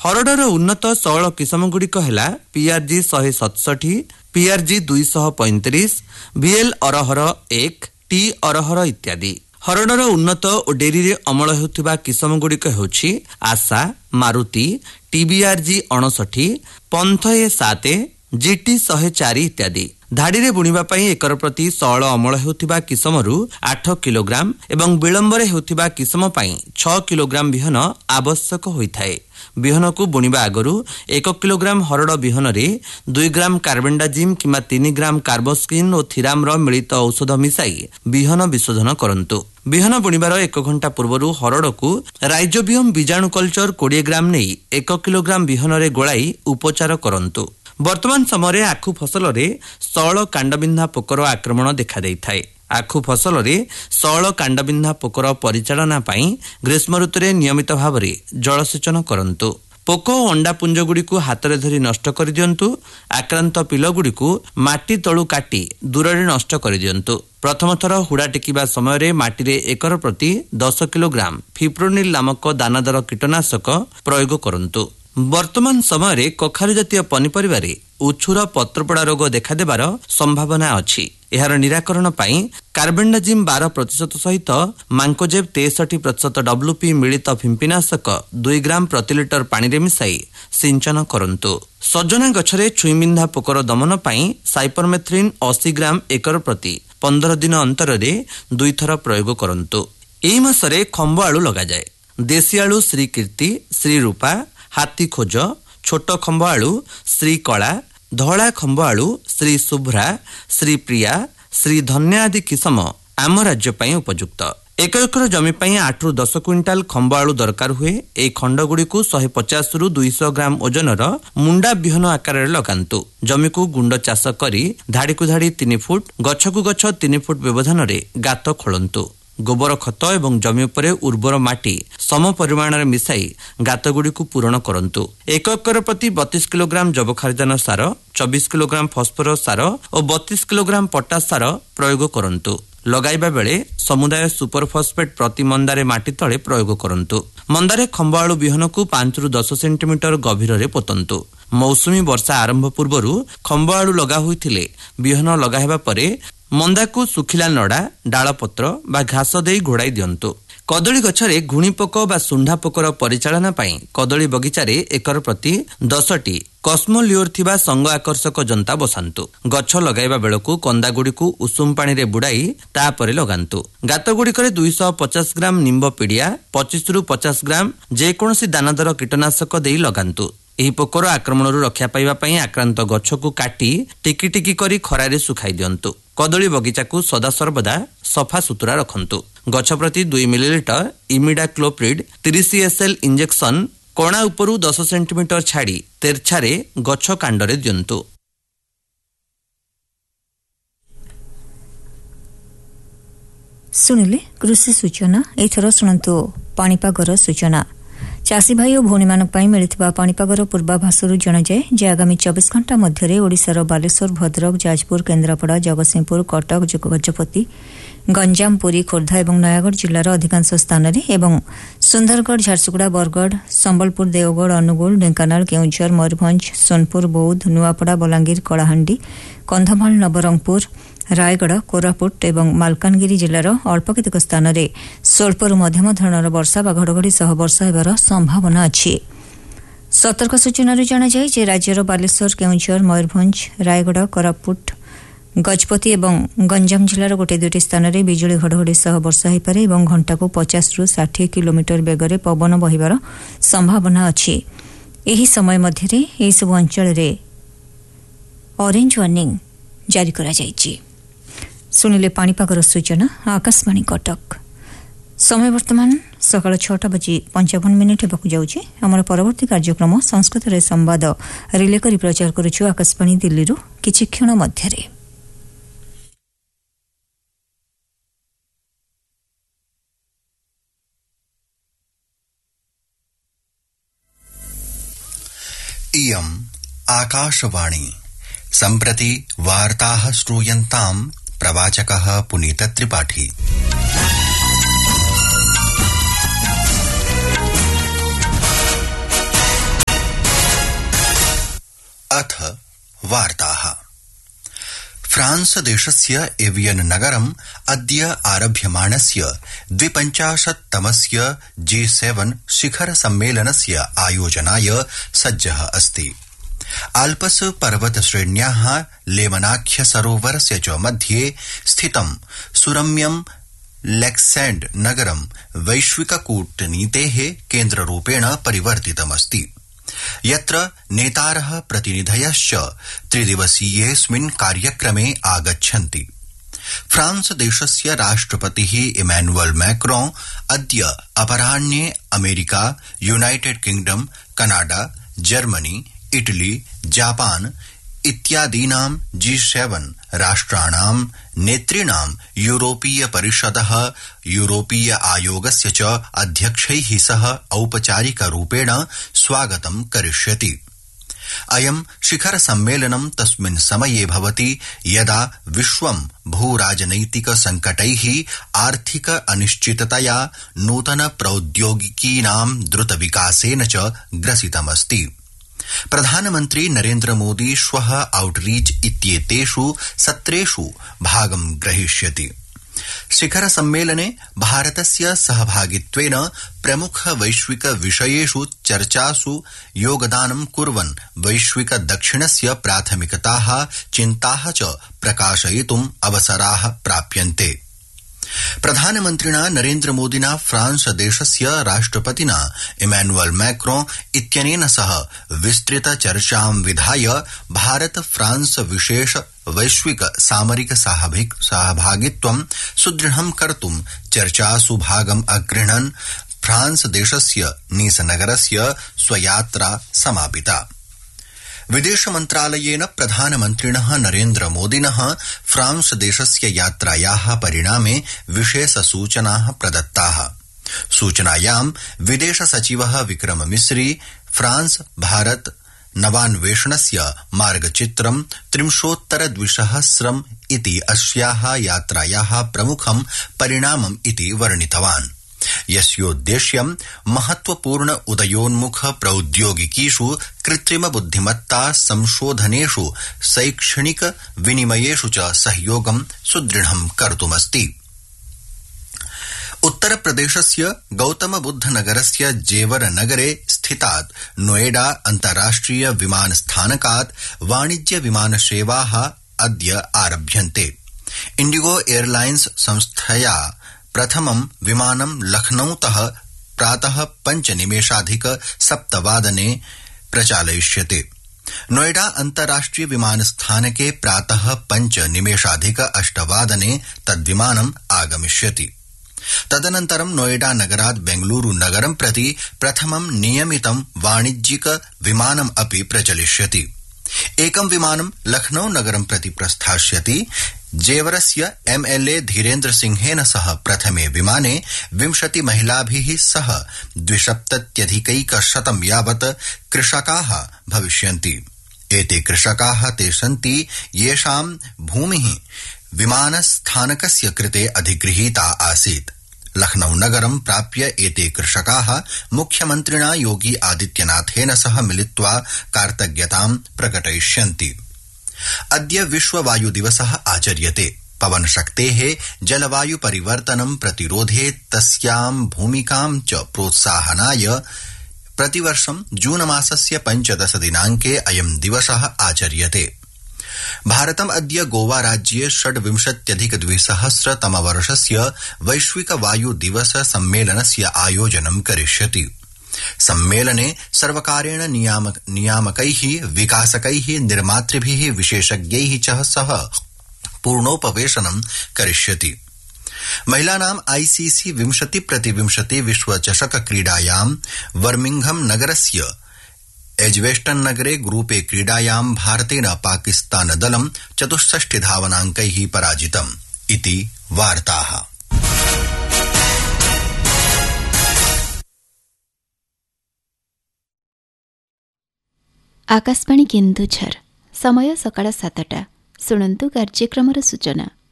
हरडर उन्नत सौल किसमगुड़िक है PRG 167, PRG 235, VL अरहर 1, T अरहर इत्यादि। हरडर उन्नत और डेरी रे अमल होउथिबा किसमगुड़िक हेउछि आशा, मारुति, TBRG 59, पंथ A7, GT 104 इत्यादि। धाड़ी रे बुणिबा पई एकर प्रति सौल अमल हेउथिबा किसमरु 8 किलोग्राम एवं विलंबरे हेउथिबा किसम पई 6 किलोग्राम बिहन आवश्यक होइथाय। बिहन को बुणिबा आगरु 1 किलोग्राम हरड बिहन रे 2 ग्राम कार्बेंडाजिम किंवा 3 ग्राम कार्बोस्किन और थिराम रो मिलित औषध मिसाई बिहन विशोधन करंतु। बिहन बुणिबार 1 घंटा पूर्वरु हरड को राइजोबियम बीजाणु कल्चर 20 ग्राम नै 1 किलोग्राम बिहन रे गोलाई उपचार करंतु। वर्तमान समय आखु फसल रे सौल कांडबिंधा पोकर आक्रमण देखा देइथाय। आखु फसल रे सौल कांडबिंधा पोकर परिचालना पई ग्रीष्म ऋतु रे नियमित भाव रे जलसेचन करंतु। पोक अंडा पुंज गुडी को हाथ रे धरी नष्ट कर दियंतु। आक्रांत पिल गुडी को माटी तळु काटी दूर रे नष्ट कर दियंतु। प्रथम थर हुडा टेकिबा समय रे माटी रे एकर प्रति 10 किलोग्राम फिप्रोनिल नामक दानादार कीटनाशक प्रयोग करंतु। वर्तमान समय रे कखारु जातीय पनिपरिबा रे उछुर पत्रपड़ा रोग देखा देबार संभावना अछि। एहार निराकरण पई कार्बेंडाजिम 12% सहित मांकोजेब 63% WP मिलित फिंपिनाशक 2 ग्राम प्रति लिटर पानी रे मिसाई सिंचन करंतु। सजना गछरे छुईबिंधा पोकर दमन पई साइपरमेथ्रिन 80 ग्राम एकर प्रति 15 दिन अंतर रे 2 थर प्रयोग करंतु। एई मासरे खंब आलू लगा जाय। देसी आलू श्री कीर्ति, श्री रूपा, हाथी खोज, छोट खंब आलू श्री कला, धला खंब आलू श्री शुभ्रा, श्री प्रिया, श्री धन्या आदि किसम आम राज्य पई उपयुक्त। 1 एकर जमी पई 8 रु 10 क्विंटाल खंब आलू दरकार हुए। ए खंड गुडी को 150 रु 200 ग्राम ओजनर मुंडा बिहन आकार रे लगांतु। जमी को गुंड चाष करी धाड़ी को धाड़ी 3 फुट, गछ को गछ 3 फुट व्यवधान रे गात खोलंतु। गोबर खत एवं जमी उपरे उर्वर माटी सम परिमाण में मिसाई गात गुडी को पूरण करंतु। 1 एकर प्रति 32 किलोग्राम जैवखारजान सार, 24 किलोग्राम फॉस्फोरस सार और 32 किलोग्राम पोटास सार प्रयोग करंतु। लगाइबा बेले समुदाय सुपर फॉस्फेट प्रति मंदारे माटी तले प्रयोग करंतु। मंदारे खंब आलू बिहन को 5 रु 10 सेंटीमीटर गभीर रे पोतंतु। मौसुमी वर्षा आरंभ पूर्वरु खंब आलू लगा होइथिले बिहन लगाहेबा परे मंदा को सुखिला नड़ा, डालपत्र बा घास देई घोड़ाई दियंतु। कदली गछरे घुणीपोक बा सुंढा पोकर परिचालना पई कदली बगीचारे एकर प्रति 10टी कस्मोलियोर थिबा संग आकर्षक जंता बसांतु। गछ लगाइबा बेलକୁ कंदा गुडी को उषुम पानी रे बुडाई तापरे लगांतु। गात गुडी करे 250 ग्राम निंब पिडिया, 25 रु 50 ग्राम जे कोनोसी दानादार कीटनाशक देई लगांतु। एही पोकर आक्रमण रु रक्षा पाइबा पई आक्रांत गछ को काटी टिकी टिकी करी खरा रे सुखाई दियंतु। कदली बगीचा को सदा सर्वदा सफा सुतुरा रखंतु। गछ प्रति 2 मिलीलीटर इमिडाक्लोप्रिड 30 SL इंजेक्शन कोणा उपरु 10 सेंटीमीटर छाड़ी तेरछारे गछ कांडरे दियंतु। सुनिले कृषि सूचना। एथर सुनंतु पाणीपागर सूचना। चाषी भाई और भौणी मानक पई मिलिथिबा पाणीपागर पूर्वाभासरु जणाजाए जे आगामी 24 घंटा मध्यरे ओडिशार बालेश्वर, भद्रक, जाजपुर, केन्द्रापड़ा, जगतसिंहपुर, कटक, गजपति, गंजाम, पुरी, खोर्धा और नयागढ़ जिलार अधिकांश स्थान एवं सुंदरगढ़, झारसुगुड़ा, बरगढ़, संबलपुर, देवगढ़, अनुगुल, ढेंकानाल, केउंझर, मयूरभंज, सोनपुर, बौद्ध, नुआपड़ा, बलांगीर, कलाहांडी, कंधमाल, नवरंगपुर, रायगढ़, कोरापुट एवं मालकानगिरी जिलार अल्प केतेक स्थान में स्वल्परू मध्यम धरणर वर्षा बा घड़घड़ी सह वर्षा हेबार संभावना अछि। सतर्क सूचना जणाजाए जे राज्यर बालेश्वर, केउंझर, मयूरभंज, रायगढ़, कोरापुट, गजपति एवं गंजाम जिलार गोटे दुईटी स्थान में बिजुली घड़घड़ी सह वर्षा होइपारे एवं घंटा को 50 रु 60 किलोमीटर बेगरे पवन बहिबार संभावना अछि। एही समय मध्यरे एही सब अंचल रे ऑरेंज वार्निंग जारी करा जायछि। सुनिले पाणीपागर सूचना। आकाशवाणी कटक। समय वर्तमान सकाळ 6:55 हेबाकु जाउछि। हमर परवर्ती कार्यक्रम संस्कृत रे संवाद रिले करी प्रचार करूछु आकाशवाणी दिल्ली रु किछि क्षण मध्यरे। इयम् आकाशवाणी। सम्प्रति वार्ताः श्रूयन्ताम् प्रवाचकः पुनीत त्रिपाठी। अथ वार्ताः। फ्रांस देशस्य एवियन नगरम् अद्य आरभ्यमाणस्य 52तमस्य G7 शिखर सम्मेलनस्य आयोजनाय सज्जः अस्ति। आल्पस् पर्वतश्रेण्याः लेमनाख्य सरोवरस्य च मध्ये स्थितं सुरम्यं लेक्सेण्ड नगरं वैश्विककूटनीतेः केन्द्ररूपेण परिवर्तितमस्ति, यत्र नेतारः प्रतिनिधयश्च त्रिदिवसीयेऽस्मिन् कार्यक्रमे आगच्छन्ति। फ्रांस देशस्य राष्ट्रपतिः इमैनुअल मैक्रों अद्य अपराह्ने America, United kingdom, Canada, Germany, Italy, Japan इत्यादीनां G7 राष्ट्राणां नेतॄणां यूरोपीय परिषदः, यूरोपीय आयोगस्य च अध्यक्षैः सह औपचारिकरूपेण स्वागतं करिष्यति। अयं शिखर सम्मेलनं तस्मिन् समये भवति यदा विश्वं भूराजनैतिक संकटैः, आर्थिक अनिश्चिततया, नूतन प्रौद्योगिकीनां द्रुत विकासेन च ग्रसितमस्ति। प्रधानमन्त्री नरेन्द्र मोदी श्वः आउटरीच इत्येतेषु सत्रेषु भागं ग्रहीष्यति। शिखर सम्मेलने भारतस्य सहभागित्वेन प्रमुख वैश्विक विषयेषु चर्चासु योगदानं कुर्वन् वैश्विक दक्षिणस्य प्राथमिकताः, चिन्ताः च प्रकाशयितुम् अवसराः प्राप्यन्ते। प्रधानमन्त्रिणा नरेन्द्र मोदिना फ्रांस देशस्य राष्ट्रपतिना इमैनुअल मैक्रों इत्यनेन सह विस्तृत चर्चां विधाय भारत फ्रांस विशेष वैश्विक सामरिक सहभागित्वं सुदृढं कर्तुं चर्चासु भागम् अगृह्णन् फ्रांस देशस्य नीस नगरस्य स्वयात्रा समापिता। विदेश मन्त्रालयेन प्रधानमन्त्रिणः नरेन्द्र मोदिनः फ्रांस देशस्य यात्रायाः परिणामे विशेष सूचनाः प्रदत्ताः। सूचनायां विदेश सचिवः विक्रम मिस्री फ्रांस भारत नवान्वेषणस्य मार्गचित्रं 30,200 इति अस्याः यात्रायाः प्रमुखं परिणामम् इति वर्णितवान्, यस्योद्देश्यं महत्वपूर्ण उदयोन्मुख प्रौद्योगिकीषु, कृत्रिम बुद्धिमत्ता संशोधनेषु, शैक्षणिक विनिमयेषु च सहयोगं सुदृढं कर्तुमस्ति। उत्तर प्रदेशस्य गौतम बुद्ध नगरस्य जेवर नगरे स्थितात् नोएडा अन्ताराष्ट्रिय विमानस्थानकात् वाणिज्य विमानसेवाः अद्य आरभ्यन्ते। इंडिगो एयरलाइन्स संस्थया प्रथमं विमानं लखनऊतः प्रातः 5:07 प्रचालयिष्यते। नोएडा अन्ताराष्ट्रिय विमानस्थानके प्रातः 5:08 तद्विमानम् आगमिष्यति। तदनन्तरं नोएडा नगरात् बेंगलुरु नगरं प्रति प्रथमं नियमितं वाणिज्यिक विमानम् अपि प्रचलिष्यति। एकं विमानं लखनऊ नगरं प्रति प्रस्थास्यति। जेवरस्य MLA धीरेन्द्र सिंहेन सह प्रथमे विमाने 20 महिलाभिः सह 270 यावत् कृषकाः भविष्यन्ति। एते कृषकाः ते सन्ति येषां भूमिः विमानस्थानकस्य कृते अधिगृहीता आसीत्। लखनऊ नगरं प्राप्य एते कृषकाः मुख्यमन्त्रिणा योगी आदित्यनाथेन सह मिलित्वा कार्तज्ञतां प्रकटयिष्यन्ति। अद्य विश्व वायु दिवसः आचर्यते। पवनशक्तेः जलवायु परिवर्तनं प्रतिरोधे तस्यां भूमिकां च प्रोत्साहनाय प्रतिवर्षं जून मासस्य 15 दिनाङ्के अयं दिवसः आचर्यते। भारतम् अद्य गोवा राज्ये 26,200 तमवर्षस्य वैश्विक वायु दिवस सम्मेलनस्य आयोजनं करिष्यति। सम्मेलने सर्वकारेण नियामकैः, विकासकैः, निर्मातृभिः, विशेषज्ञैः च सह पूर्णोपवेशनं करिष्यति। महिलानां ICC 20x20 विश्वचषक क्रीडायां बर्मिंघम नगरस्य एज्वेस्टन नगरे ग्रुपे क्रीडायां भारतेन पाकिस्तान दलं 64 धावनाङ्कैः पराजितम् इति वार्ताः। आकाशवाणी केन्दुझर समय सकाळ 7टा। शुणन्तु कार्यक्रमर सूचना।